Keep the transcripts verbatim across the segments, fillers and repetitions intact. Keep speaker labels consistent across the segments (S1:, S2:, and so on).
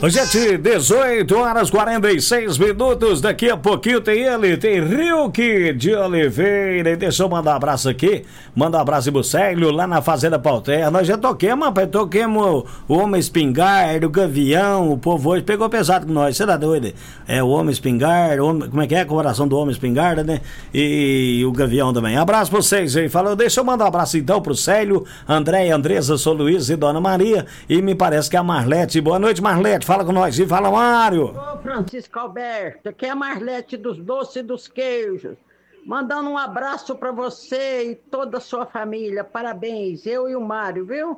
S1: Gente, dezoito horas e quarenta e seis minutos. Daqui a pouquinho tem ele, tem Rilke de Oliveira. E deixa eu mandar um abraço aqui. Manda um abraço pro Célio, lá na Fazenda Pauterra. Nós já toquemos, rapaz. Toquemos o Homem Espingarda, o Gavião. O povo hoje pegou pesado com nós. Você tá doido? É o Homem Espingarda, o homem, como é que é? A coração do Homem Espingarda, né? E, e o Gavião também. Abraço pra vocês aí. Falou, deixa eu mandar um abraço então pro Célio, André, Andresa, Sou Luiz e Dona Maria. E me parece que é a Marlete. Boa noite, Marlete. Fala com nós e fala, Mário.
S2: Ô, Francisco Alberto, aqui é a Marlete dos Doces e dos Queijos. Mandando um abraço pra você e toda a sua família. Parabéns, eu e o Mário, viu?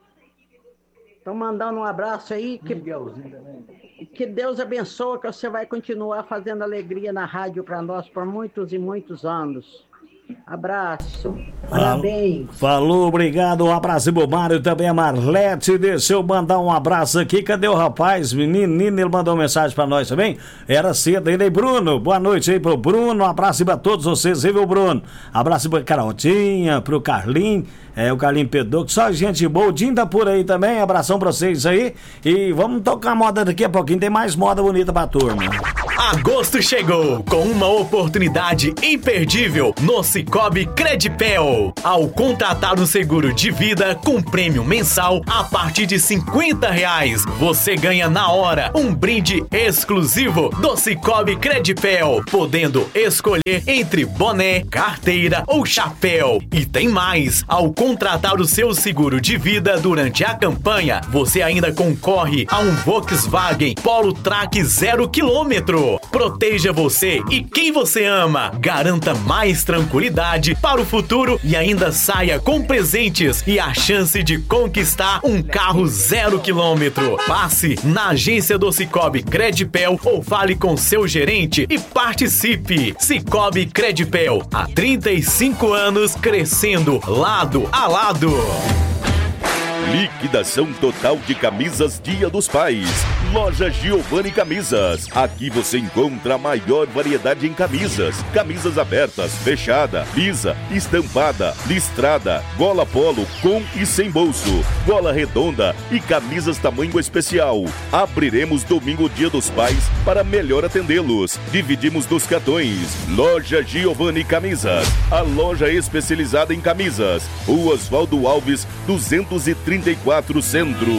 S2: Tô mandando um abraço aí. Que, que Deus abençoe, que você vai continuar fazendo alegria na rádio pra nós por muitos e muitos anos. Abraço, parabéns.
S1: Falou, obrigado, um abraço pro Mário, também a Marlete. Deixa eu mandar um abraço aqui. Cadê o rapaz? Menino, ele mandou uma mensagem pra nós também. Era cedo ainda, hein, Bruno? Boa noite aí pro Bruno, um abraço pra todos vocês, viu, Bruno? Abraço pra Carotinha, pro Carlinho, é, o Carlinho Pedro, só gente boa. O Dinho tá por aí também, abração pra vocês aí. E vamos tocar moda daqui a pouquinho, tem mais moda bonita pra turma.
S3: Agosto chegou com uma oportunidade imperdível no Sicoob Credipel. Ao contratar um seguro de vida com prêmio mensal a partir de cinquenta reais, você ganha na hora um brinde exclusivo do Sicoob Credipel, podendo escolher entre boné, carteira ou chapéu. E tem mais, ao contratar o seu seguro de vida durante a campanha, você ainda concorre a um Volkswagen Polo Track zero quilômetro. Proteja você e quem você ama. Garanta mais tranquilidade para o futuro e ainda saia com presentes e a chance de conquistar um carro zero quilômetro. Passe na agência do Sicoob Credipel ou fale com seu gerente e participe. Sicoob Credipel, há trinta e cinco anos crescendo lado a lado.
S4: Liquidação total de camisas Dia dos Pais. Loja Giovanni Camisas. Aqui você encontra a maior variedade em camisas. Camisas abertas, fechada, lisa, estampada, listrada, gola polo com e sem bolso, gola redonda e camisas tamanho especial. Abriremos domingo Dia dos Pais para melhor atendê-los. Dividimos nos cartões. Loja Giovanni Camisas. A loja especializada em camisas. Rua Oswaldo Alves, duzentos e trinta e quatro Centro.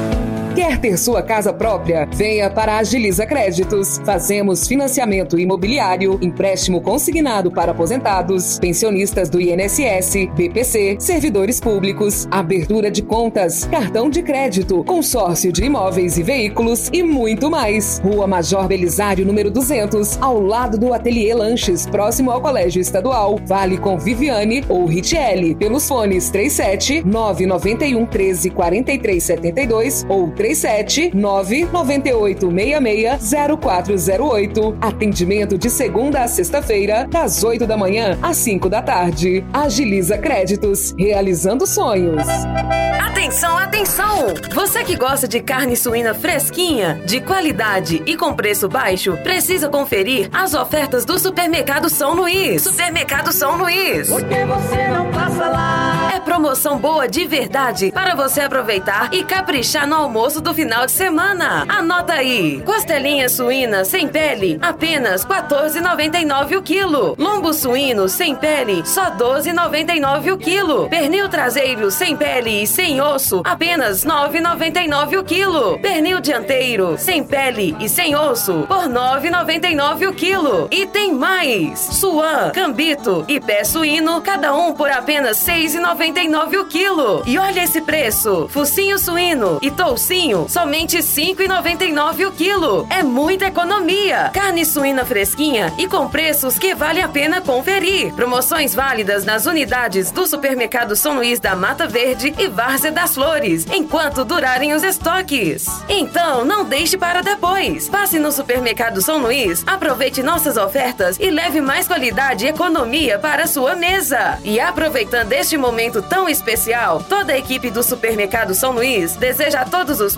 S5: Quer ter sua casa própria? Venha para a Agiliza Créditos. Fazemos financiamento imobiliário, empréstimo consignado para aposentados, pensionistas do I N S S, B P C, servidores públicos, abertura de contas, cartão de crédito, consórcio de imóveis e veículos e muito mais. Rua Major Belisário, número duzentos, ao lado do Ateliê Lanches, próximo ao Colégio Estadual. Vale com Viviane ou Richelle, pelos fones trinta e sete, nove nove um, treze, quarenta e três, setenta e dois ou trinta e sete, nove nove oito, seis seis, zero quatro zero oito. Atendimento de segunda a sexta-feira, das oito da manhã às cinco da tarde. Agiliza Créditos, realizando sonhos.
S6: Atenção, atenção! Você que gosta de carne suína fresquinha, de qualidade e com preço baixo, precisa conferir as ofertas do Supermercado São Luís. Supermercado São Luís.
S2: Por que você não passa lá?
S6: É promoção boa de verdade para você aproveitar e caprichar no almoço do final de semana. Anota aí. Costelinha suína sem pele, apenas quatorze reais e noventa e nove centavos o quilo. Lombo suíno sem pele, só doze reais e noventa e nove centavos o quilo. Pernil traseiro sem pele e sem osso, apenas nove reais e noventa e nove centavos o quilo. Pernil dianteiro sem pele e sem osso, por nove reais e noventa e nove centavos o quilo. E tem mais. Suan, cambito e pé suíno, cada um por apenas seis reais e noventa e nove centavos o quilo. E olha esse preço. Focinho suíno e toucinho, somente cinco reais e noventa e nove centavos o quilo. É muita economia. Carne suína fresquinha e com preços que vale a pena conferir. Promoções válidas nas unidades do Supermercado São Luís da Mata Verde e Várzea das Flores, enquanto durarem os estoques. Então, não deixe para depois. Passe no Supermercado São Luís, aproveite nossas ofertas e leve mais qualidade e economia para a sua mesa. E aproveitando este momento tão especial, toda a equipe do Supermercado São Luís deseja a todos os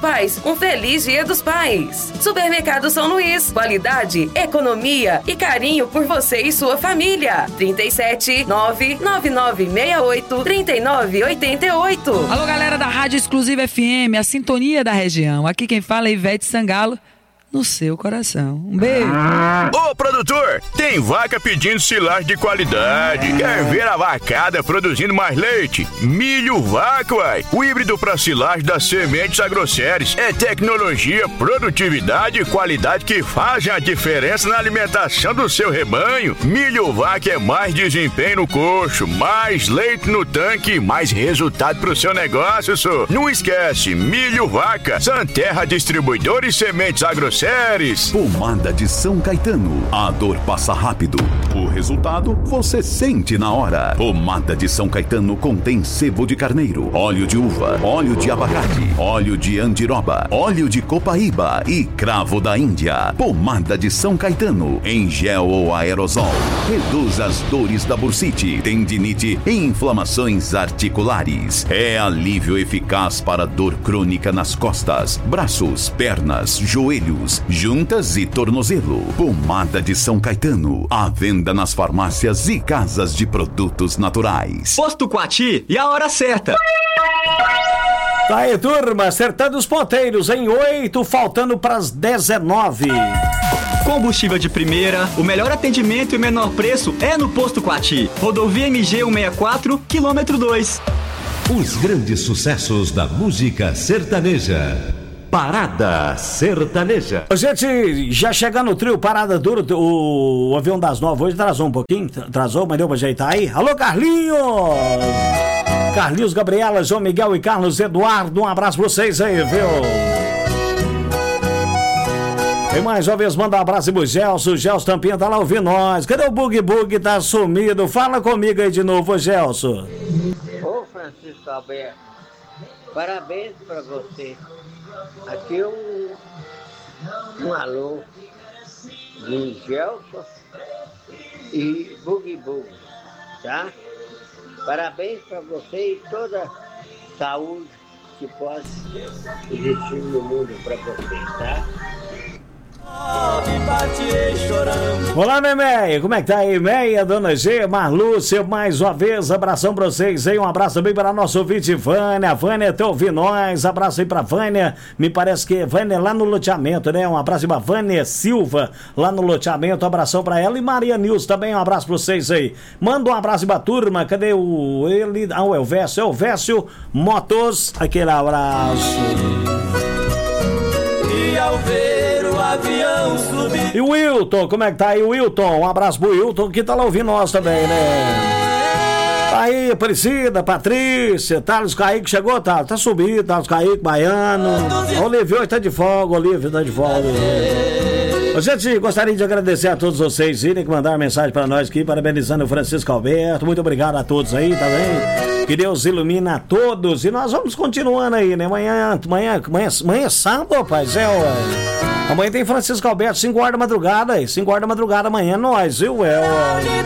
S6: pais um feliz Dia dos Pais. Supermercado São Luís, qualidade, economia e carinho por você e sua família. trinta e sete, nove nove nove seis oito, trinta e nove oitenta e oito.
S7: Alô, galera da Rádio Exclusiva F M, a sintonia da região. Aqui quem fala é Ivete Sangalo, no seu coração. Um beijo.
S8: Ô, produtor, tem vaca pedindo silagem de qualidade. Quer ver a vacada produzindo mais leite? Milho Vaca, uai. O híbrido pra silagem das sementes Agroceres. É tecnologia, produtividade e qualidade que fazem a diferença na alimentação do seu rebanho. Milho Vaca é mais desempenho no coxo, mais leite no tanque, mais resultado pro seu negócio, só. Não esquece, Milho Vaca, Santerra Distribuidor e Sementes Agroceres.
S9: Pomada de São Caetano. A dor passa rápido. O resultado você sente na hora. Pomada de São Caetano contém sebo de carneiro, óleo de uva, óleo de abacate, óleo de andiroba, óleo de copaíba e cravo da Índia. Pomada de São Caetano, em gel ou aerosol. Reduz as dores da bursite, tendinite e inflamações articulares. É alívio eficaz para dor crônica nas costas, braços, pernas, joelhos, juntas e tornozelo. Pomada de São Caetano. À venda nas farmácias e casas de produtos naturais.
S10: Posto Quati e a hora certa.
S1: Tá aí, turma, acertando os ponteiros em oito, faltando para as dezenove.
S10: Combustível de primeira, o melhor atendimento e o menor preço é no Posto Quati. Rodovia M G cento e sessenta e quatro, quilômetro dois.
S11: Os grandes sucessos da música sertaneja. Parada Sertaneja.
S1: Gente, já chegando no trio Parada Duro, o, o avião das nove hoje atrasou um pouquinho, atrasou, mas deu pra ajeitar aí. Alô, Carlinhos! Carlinhos, Gabriela, João Miguel e Carlos Eduardo, um abraço pra vocês aí, viu? E mais uma vez, manda um abraço pro Gelson, o Gelson Tampinha tá lá ouvindo nós. Cadê o Bug Bug? Tá sumido, fala comigo aí de novo, Gelson.
S12: Ô, Francisco Alberto, parabéns pra você. Aqui um, um alô de Gelson e Bug Bug, tá? Parabéns para você e toda saúde que pode existir no mundo para você, tá?
S1: Olá, Memeia, como é que tá aí, Meia, Dona G, Marlúcia, mais uma vez, abração pra vocês aí, um abraço também para nosso ouvinte Vânia, a Vânia tá ouvindo nós, abraço aí pra Vânia, me parece que Vânia lá no loteamento, né, um abraço aí pra Vânia Silva, lá no loteamento, um abração pra ela, e Maria Nilson também, um abraço pra vocês aí, manda um abraço aí pra turma, cadê o, ele, ah, o Elvésio, Elvésio Motos, aquele abraço.
S13: E ao ver o avião subir.
S1: E o Wilton, como é que tá aí, Wilton? Um abraço pro Wilton, que tá lá ouvindo nós também, né? Tá aí, Aparecida, Patrícia, Thales Kaique, chegou, tá? Tá subindo, Thales Kaique, Baiano. Olívio hoje tá de folga, Olívio tá de folga. A gente gostaria de agradecer a todos vocês irem que mandaram mensagem pra nós aqui, parabenizando o Francisco Alberto. Muito obrigado a todos aí, tá bem? Que Deus ilumina a todos. E nós vamos continuando aí, né? Amanhã, amanhã, amanhã, amanhã é sábado, rapaz. É, ué. Amanhã tem Francisco Alberto, cinco horas da madrugada aí. cinco horas da madrugada amanhã, nós, viu? É, ué.